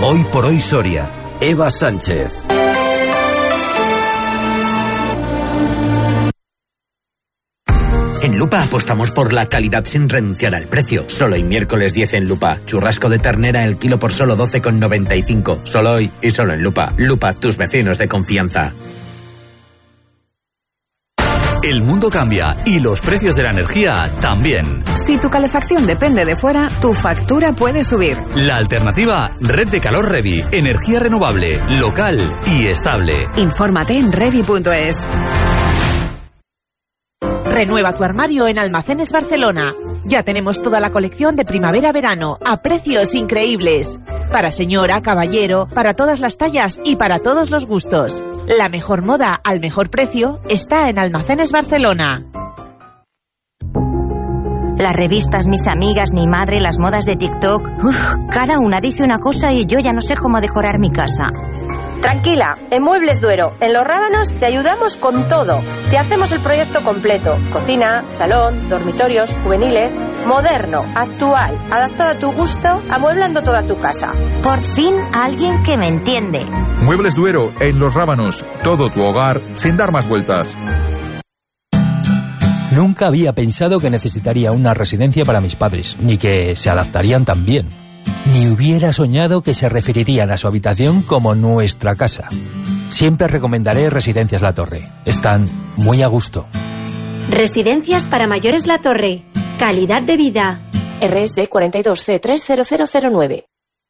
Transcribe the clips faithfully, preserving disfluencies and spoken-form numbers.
Hoy por hoy Soria. Eva Sánchez. En Lupa apostamos por la calidad sin renunciar al precio. Solo hoy miércoles diez en Lupa. Churrasco de ternera el kilo por solo doce con noventa y cinco. Solo hoy y solo en Lupa. Lupa, tus vecinos de confianza. El mundo cambia y los precios de la energía también. Si tu calefacción depende de fuera, tu factura puede subir. La alternativa, Red de Calor Revi. Energía renovable, local y estable. Infórmate en revi punto es. Renueva tu armario en Almacenes Barcelona. Ya tenemos toda la colección de primavera-verano a precios increíbles. Para señora, caballero, para todas las tallas y para todos los gustos. La mejor moda al mejor precio está en Almacenes Barcelona. Las revistas, mis amigas, mi madre, las modas de TikTok. Uf, cada una dice una cosa y yo ya no sé cómo decorar mi casa. Tranquila, en Muebles Duero, en Los Rábanos te ayudamos con todo. Te hacemos el proyecto completo. Cocina, salón, dormitorios, juveniles, moderno, actual, adaptado a tu gusto, amueblando toda tu casa. Por fin alguien que me entiende. Muebles Duero, en Los Rábanos. Todo tu hogar sin dar más vueltas. Nunca había pensado que necesitaría una residencia para mis padres, ni que se adaptarían tan bien. Ni hubiera soñado que se referirían a su habitación como nuestra casa. Siempre recomendaré Residencias La Torre. Están muy a gusto. Residencias para mayores La Torre. Calidad de vida. R S cuarenta y dos C tres cero cero cero nueve.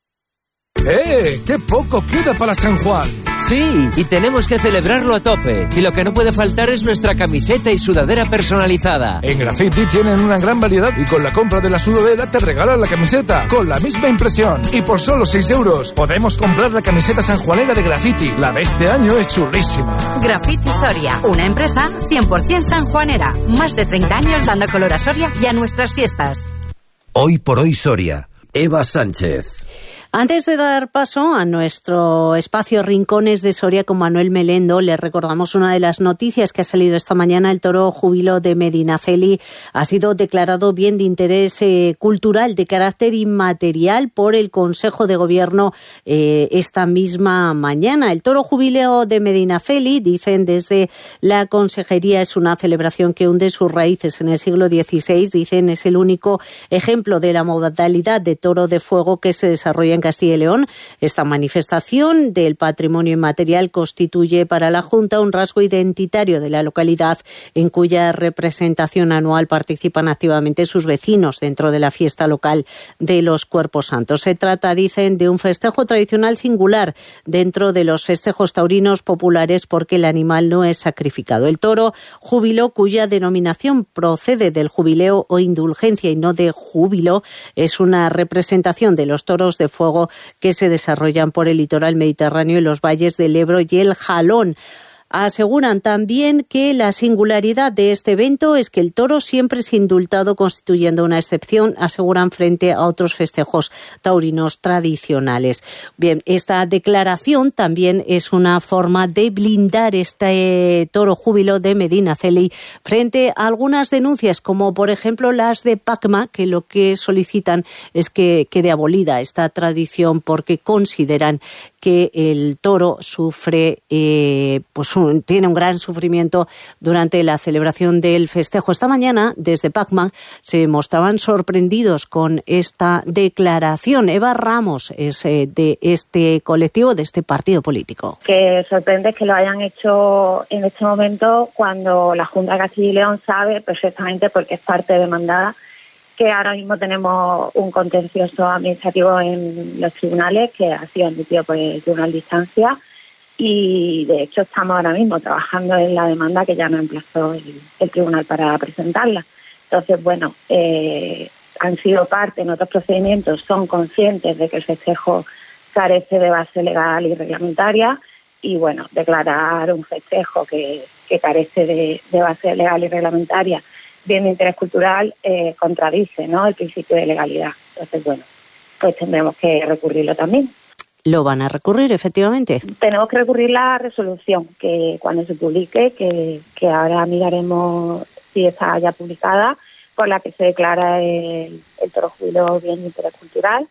¡Eh! ¡Qué poco queda para San Juan! Sí, y tenemos que celebrarlo a tope. Y lo que no puede faltar es nuestra camiseta y sudadera personalizada. En Graffiti tienen una gran variedad y con la compra de la sudadera te regalan la camiseta con la misma impresión. Y por solo seis euros podemos comprar la camiseta sanjuanera de Graffiti. La de este año es chulísima. Graffiti Soria, una empresa cien por ciento sanjuanera. Más de treinta años dando color a Soria y a nuestras fiestas. Hoy por hoy Soria. Eva Sánchez. Antes de dar paso a nuestro espacio Rincones de Soria con Manuel Melendo, les recordamos una de las noticias que ha salido esta mañana. El toro júbilo de Medinaceli ha sido declarado bien de interés eh, cultural de carácter inmaterial por el Consejo de Gobierno eh, esta misma mañana. El toro júbilo de Medinaceli, dicen desde la Consejería, es una celebración que hunde sus raíces en el siglo dieciséis. Dicen es el único ejemplo de la modalidad de toro de fuego que se desarrolla en Castilla y León. Esta manifestación del patrimonio inmaterial constituye para la Junta un rasgo identitario de la localidad, en cuya representación anual participan activamente sus vecinos dentro de la fiesta local de los Cuerpos Santos. Se trata, dicen, de un festejo tradicional singular dentro de los festejos taurinos populares porque el animal no es sacrificado. El toro júbilo, cuya denominación procede del jubileo o indulgencia y no de júbilo, es una representación de los toros de fuego que se desarrollan por el litoral mediterráneo y los valles del Ebro y el Jalón. Aseguran también que la singularidad de este evento es que el toro siempre es indultado, constituyendo una excepción, aseguran, frente a otros festejos taurinos tradicionales. Bien, esta declaración también es una forma de blindar este toro júbilo de Medinaceli frente a algunas denuncias, como por ejemplo las de Pacma, que lo que solicitan es que quede abolida esta tradición porque consideran que el toro sufre, eh, pues un, tiene un gran sufrimiento durante la celebración del festejo. Esta mañana, desde Pacman, se mostraban sorprendidos con esta declaración. Eva Ramos es eh, de este colectivo, de este partido político. Que sorprende que lo hayan hecho en este momento cuando la Junta de Castilla y León sabe perfectamente, porque es parte demandada, que ahora mismo tenemos un contencioso administrativo en los tribunales que ha sido admitido por el Tribunal de Instancia y de hecho estamos ahora mismo trabajando en la demanda que ya nos emplazó el, el tribunal para presentarla. Entonces, bueno, eh, han sido parte en otros procedimientos, son conscientes de que el festejo carece de base legal y reglamentaria y, bueno, declarar un festejo que, que carece de, de base legal y reglamentaria bien de interés cultural eh, contradice, ¿no?, el principio de legalidad. Entonces, bueno, pues tendremos que recurrirlo también. ¿Lo van a recurrir, efectivamente? Tenemos que recurrir la resolución, que cuando se publique, que, que ahora miraremos si está ya publicada, por la que se declara el, el toro júbilo bien de interés cultural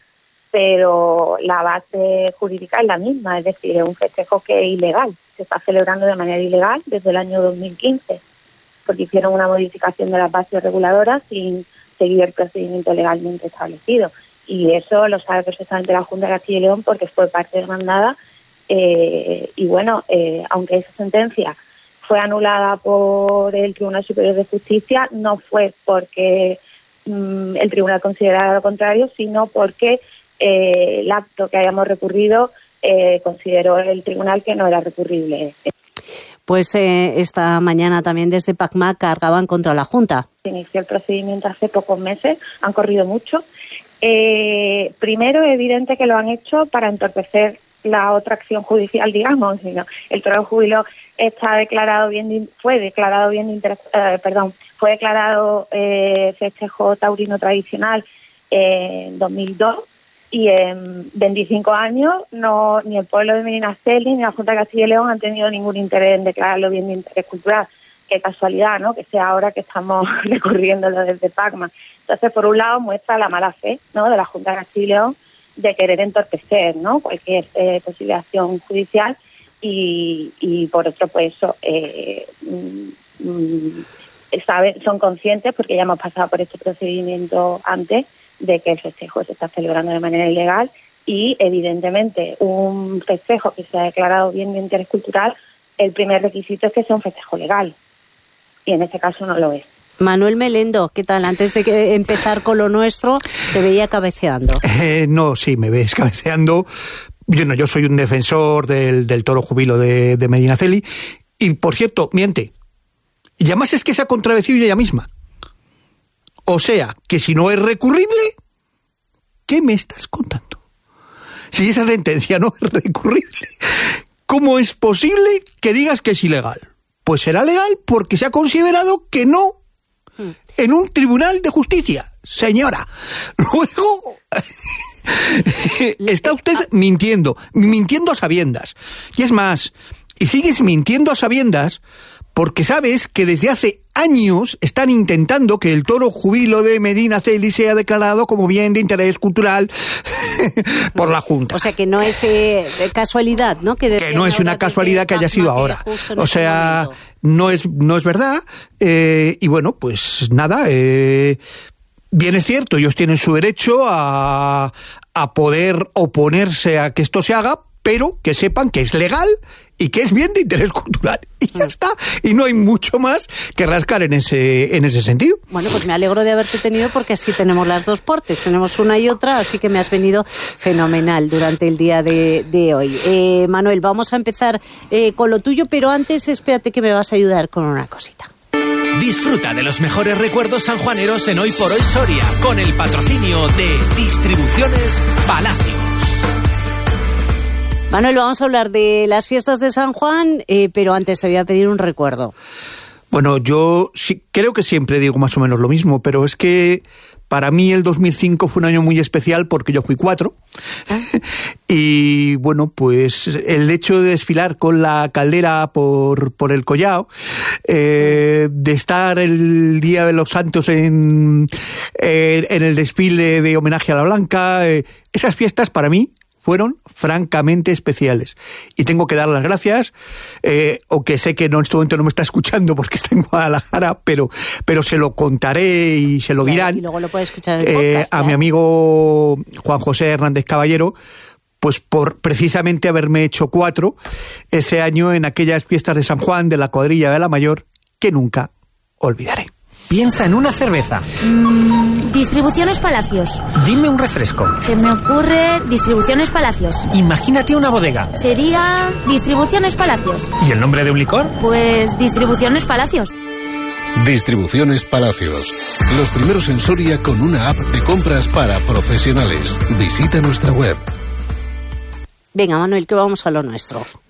pero la base jurídica es la misma, es decir, es un festejo que es ilegal, se está celebrando de manera ilegal desde el año dos mil quince, porque hicieron una modificación de las bases reguladoras sin seguir el procedimiento legalmente establecido. Y eso lo sabe perfectamente la Junta de Castilla y León porque fue parte demandada. Eh, y bueno, eh, aunque esa sentencia fue anulada por el Tribunal Superior de Justicia, no fue porque mmm, el tribunal considerara lo contrario, sino porque eh, el acto que hayamos recurrido eh, consideró el tribunal que no era recurrible. Pues eh, esta mañana también desde PACMA cargaban contra la Junta. Se inició el procedimiento hace pocos meses, han corrido mucho. Eh, primero, es evidente que lo han hecho para entorpecer la otra acción judicial, digamos. Sino el toro de júbilo está declarado bien, de, fue declarado bien, de interés, eh, perdón, fue declarado eh, festejo taurino tradicional eh, en dos mil dos. Y en veinticinco años no ni el pueblo de Medinaceli ni la Junta de Castilla y León han tenido ningún interés en declararlo bien de interés cultural. Qué casualidad, ¿no?, que sea ahora que estamos recurriéndolo desde PACMA. Entonces, por un lado, muestra la mala fe, ¿no?, de la Junta de Castilla y León de querer entorpecer, ¿no?, cualquier eh, posible acción judicial y, y por otro, pues eso, eh, mm, saben, son conscientes, porque ya hemos pasado por este procedimiento antes, de que el festejo se está celebrando de manera ilegal y, evidentemente, un festejo que se ha declarado bien de interés cultural, el primer requisito es que sea un festejo legal. Y en este caso no lo es. Manuel Melendo, ¿qué tal? Antes de que empezar con lo nuestro, te veía cabeceando. Eh, no, sí, me ves cabeceando. Yo no, yo soy un defensor del, del toro júbilo de, de Medinaceli. Y, por cierto, miente. Y además es que se ha contradecido ella misma. O sea, que si no es recurrible, ¿qué me estás contando? Si esa sentencia no es recurrible, ¿cómo es posible que digas que es ilegal? Pues será legal porque se ha considerado que no en un tribunal de justicia, señora. Luego está usted mintiendo, mintiendo a sabiendas. Y es más, y sigues mintiendo a sabiendas porque sabes que desde hace años están intentando que el toro júbilo de Medinaceli sea declarado como bien de interés cultural por la Junta. O sea, que no es eh, casualidad, ¿no? Que, que no es una casualidad que haya sido ahora. O sea, no es, no es verdad. Eh, y bueno, pues nada, eh, bien es cierto, ellos tienen su derecho a, a poder oponerse a que esto se haga, pero que sepan que es legal y que es bien de interés cultural. Y ya está. Y no hay mucho más que rascar en ese en ese sentido. Bueno, pues me alegro de haberte tenido porque así tenemos las dos partes. Tenemos una y otra, así que me has venido fenomenal durante el día de, de hoy. Eh, Manuel, vamos a empezar eh, con lo tuyo, pero antes espérate que me vas a ayudar con una cosita. Disfruta de los mejores recuerdos sanjuaneros en Hoy por Hoy Soria, con el patrocinio de Distribuciones Palacio. Manuel, vamos a hablar de las fiestas de San Juan, eh, pero antes te voy a pedir un recuerdo. Bueno, yo sí, creo que siempre digo más o menos lo mismo, pero es que para mí el dos mil cinco fue un año muy especial porque yo fui cuatro. ¿Ah? Y bueno, pues el hecho de desfilar con la caldera por, por el Collao, eh, de estar el Día de los Santos en, eh, en el desfile de homenaje a la Blanca, eh, esas fiestas para mí fueron francamente especiales. Y tengo que dar las gracias, eh, aunque sé que no, en este momento no me está escuchando porque está en Guadalajara, pero, pero se lo contaré y se lo dirán. Y luego lo puede escuchar en el podcast, eh, a mi amigo Juan José Hernández Caballero, pues por precisamente haberme hecho cuatro ese año en aquellas fiestas de San Juan de la cuadrilla de la Mayor que nunca olvidaré. Piensa en una cerveza. Mm, Distribuciones Palacios. Dime un refresco. Se me ocurre Distribuciones Palacios. Imagínate una bodega. Sería Distribuciones Palacios. ¿Y el nombre de un licor? Pues Distribuciones Palacios. Distribuciones Palacios. Los primeros en Soria con una app de compras para profesionales. Visita nuestra web. Venga, Manuel, que vamos a lo nuestro.